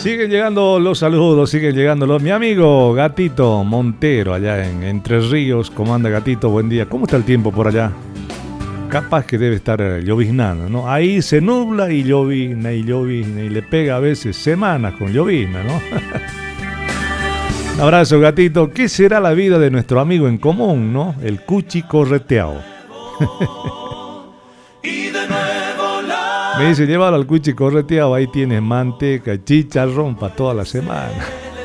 Siguen llegando los saludos, siguen llegando los... Mi amigo Gatito Montero, allá en Entre Ríos. ¿Cómo anda, Gatito? Buen día. ¿Cómo está el tiempo por allá? Capaz que debe estar lloviznando, ¿no? Ahí se nubla y llovizna, y le pega a veces semanas con llovizna, ¿no? Un abrazo, Gatito. ¿Qué será la vida de nuestro amigo en común, no? El Cuchi Correteado. Me dice, llévalo al Cuchi Correteado, ahí tienes manteca, chicharrón para toda la semana.